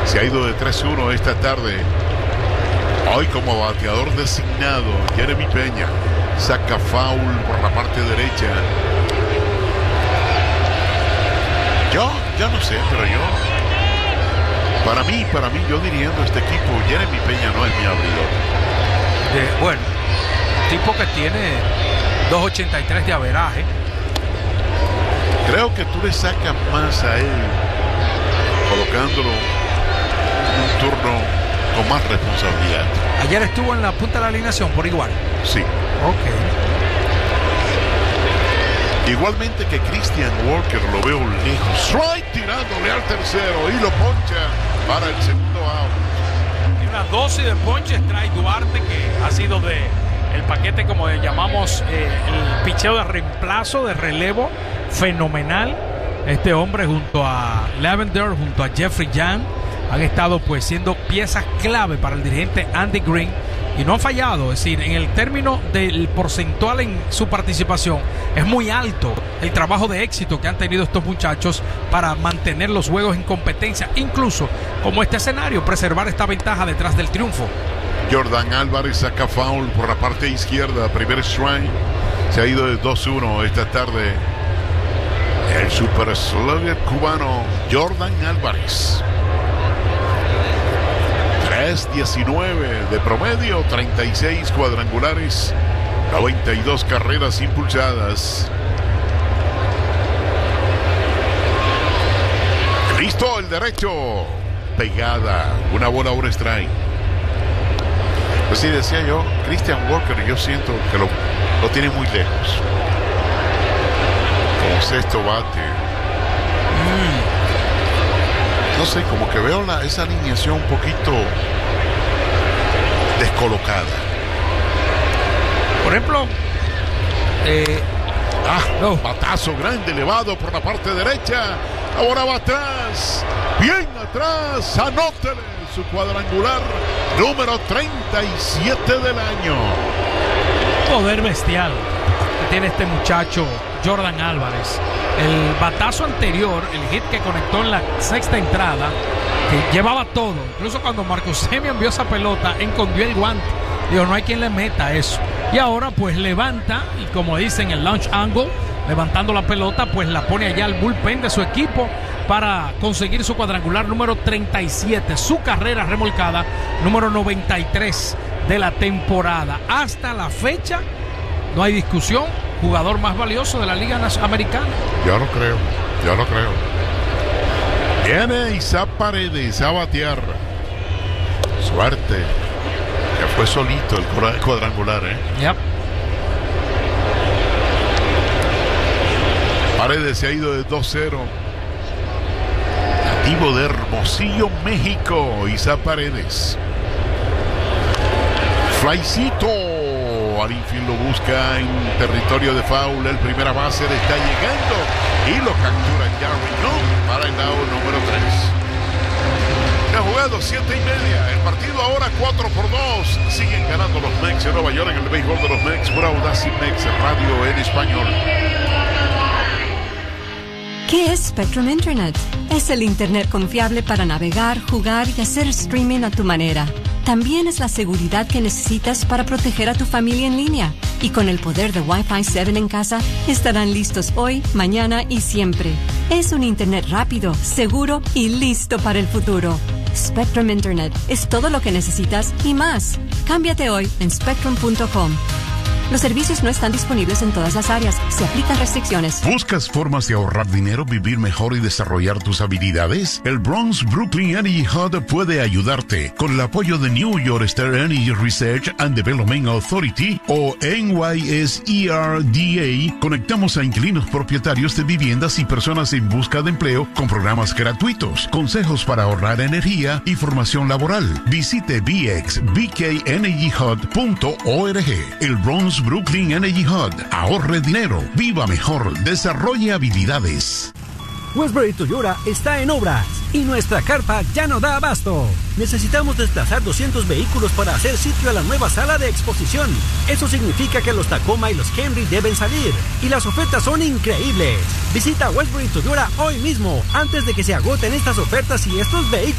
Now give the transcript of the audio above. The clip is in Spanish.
Se ha ido de 3-1 esta tarde. Hoy como bateador designado, Jeremy Peña saca foul por la parte derecha. Yo no sé, pero para mí, yo dirigiendo este equipo, Jeremy Peña no es mi abridor. Bueno, tipo que tiene 2.83 de averaje. Creo que tú le sacas más a él colocándolo en un turno con más responsabilidad. Ayer estuvo en la punta de la alineación por igual. Sí. Ok. Igualmente que Christian Walker, lo veo lejos. Strike tirándole al tercero y lo poncha para el segundo out. Y una dosis de ponche trae Duarte, que ha sido el paquete, como le llamamos, el picheo de reemplazo, de relevo, fenomenal. Este hombre junto a Lavender, junto a Jeffrey Young, han estado pues siendo piezas clave para el dirigente Andy Green y no han fallado. Es decir, en el término del porcentual en su participación es muy alto el trabajo de éxito que han tenido estos muchachos para mantener los juegos en competencia, incluso como este escenario, preservar esta ventaja detrás del triunfo. Jordan Álvarez saca foul por la parte izquierda, primer strike. Se ha ido de 2-1 esta tarde el super slugger cubano Jordan Álvarez. 3.19 de promedio, 36 cuadrangulares, 92 carreras impulsadas. Listo el derecho, pegada, una bola, un strike. Pues sí, decía yo, Christian Walker, yo siento que lo tiene muy lejos. Como sexto bate. No sé, como que veo esa alineación un poquito descolocada. Por ejemplo, batazo grande, elevado por la parte derecha. Ahora va atrás, bien atrás, anótele su cuadrangular número 37 del año. Poder bestial que tiene este muchacho Jordan Álvarez. El batazo anterior, el hit que conectó en la sexta entrada, que llevaba todo. Incluso cuando Marcus Semien envió esa pelota, escondió el guante. Digo, no hay quien le meta eso. Y ahora pues levanta, y como dicen el launch angle, levantando la pelota, pues la pone allá al bullpen de su equipo para conseguir su cuadrangular número 37, su carrera remolcada número 93 de la temporada. Hasta la fecha no hay discusión, jugador más valioso de la Liga Americana. Yo lo creo. Viene Isaac Paredes a batear. Suerte, que fue solito el cuadrangular, Yep. Paredes se ha ido de 2-0. Nativo de Hermosillo, México, Isaac Paredes. Flycito al infield, lo busca en territorio de foul. El primera base le está llegando y lo captura Gary Nunn para el out número 3. Ha jugado 7:30. El partido ahora 4-2. Siguen ganando los Mets en Nueva York en el béisbol de los Mets por Audacy Mets Radio en español. ¿Qué es Spectrum Internet? Es el Internet confiable para navegar, jugar y hacer streaming a tu manera. También es la seguridad que necesitas para proteger a tu familia en línea. Y con el poder de Wi-Fi 7 en casa, estarán listos hoy, mañana y siempre. Es un Internet rápido, seguro y listo para el futuro. Spectrum Internet es todo lo que necesitas y más. Cámbiate hoy en spectrum.com. Los servicios no están disponibles en todas las áreas. Se aplican restricciones. ¿Buscas formas de ahorrar dinero, vivir mejor y desarrollar tus habilidades? El Bronx Brooklyn Energy Hub puede ayudarte. Con el apoyo de New York State Energy Research and Development Authority o NYSERDA, conectamos a inquilinos propietarios de viviendas y personas en busca de empleo con programas gratuitos, consejos para ahorrar energía y formación laboral. Visite bxbkenergyhub.org. El Bronx Brooklyn Energy Hub. Ahorre dinero, viva mejor, desarrolle habilidades. Westbury Toyota está en obras y nuestra carpa ya no da abasto. Necesitamos desplazar 200 vehículos para hacer sitio a la nueva sala de exposición. Eso significa que los Tacoma y los Camry deben salir y las ofertas son increíbles. Visita Westbury Toyota hoy mismo antes de que se agoten estas ofertas y estos vehículos.